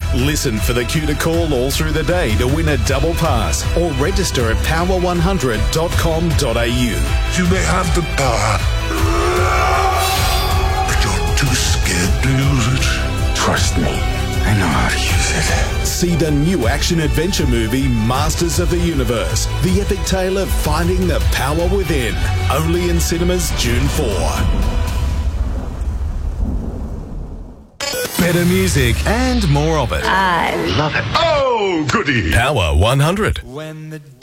Listen for the cue to call all through the day to win a double pass or register at power100.com.au. You may have the power, but you're too scared to use it. Trust me, I know how to use it. See the new action-adventure movie Masters of the Universe, the epic tale of finding the power within. Only in cinemas June 4. Better music and more of it. I love it. Oh, goody. Power 100. When the